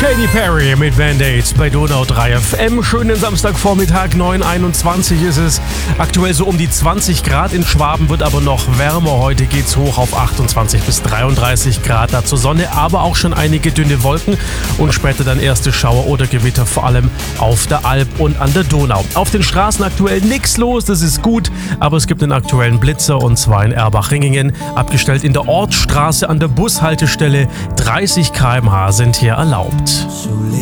Katy Perry mit Band-Aid bei Donau 3 FM. Schönen Samstagvormittag, 9:21 ist es. Aktuell so um die 20 Grad in Schwaben, wird aber noch wärmer. Heute geht's hoch auf 28 bis 33 Grad. Dazu Sonne, aber auch schon einige dünne Wolken und später dann erste Schauer oder Gewitter, vor allem auf der Alp und an der Donau. Auf den Straßen aktuell nichts los, das ist gut, aber es gibt einen aktuellen Blitzer und zwar in Erbach-Ringingen. Abgestellt in der Ortsstraße an der Bushaltestelle. 30 km/h sind hier erlaubt. So